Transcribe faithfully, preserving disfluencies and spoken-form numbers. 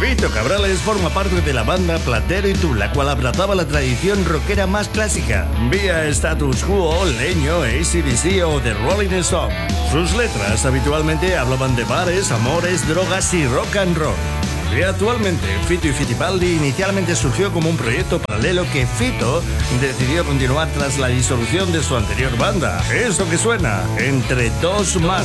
Fito Cabrales forma parte de la banda Platero y Tú, la cual abrazaba la tradición rockera más clásica, vía Status Quo, Leño, A C D C o The Rolling Stones. Sus letras habitualmente hablaban de bares, amores, drogas y rock and roll. Y actualmente, Fito y Fittipaldi inicialmente surgió como un proyecto paralelo que Fito decidió continuar tras la disolución de su anterior banda. Esto que suena, Entre Dos Manos.